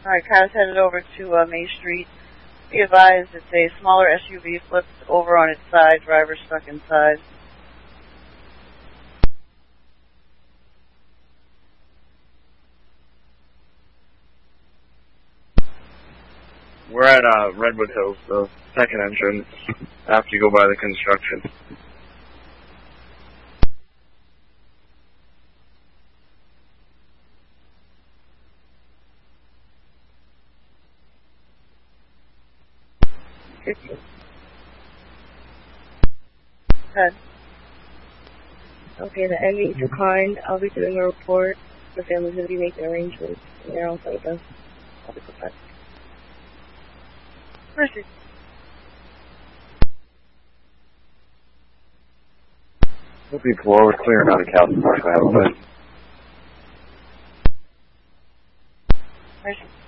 Alright, car's headed over to May Street. Be advised, it's a smaller SUV flipped over on its side, driver stuck inside. We're at Redwood Hills, the second entrance, after you go by the construction. Head. Okay, the ME declined. I'll be doing a report. The family's going to be making arrangements. And they're all set with us. I'll be prepared. Mercy. We'll be forward, clearing out of Calvin Park. Mercy.